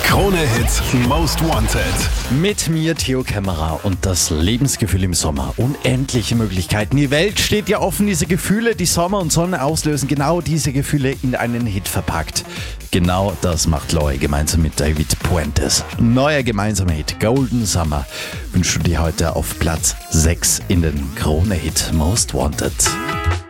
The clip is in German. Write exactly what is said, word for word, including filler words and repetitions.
Krone-Hit Most Wanted. Mit mir Theo Kämmerer und das Lebensgefühl im Sommer. Unendliche Möglichkeiten. Die Welt steht ja offen, diese Gefühle, die Sommer und Sonne auslösen, genau diese Gefühle in einen Hit verpackt. Genau das macht Loy gemeinsam mit David Puentes. Neuer gemeinsamer Hit Golden Summer wünschst du dir heute auf Platz sechs in den Krone-Hit Most Wanted.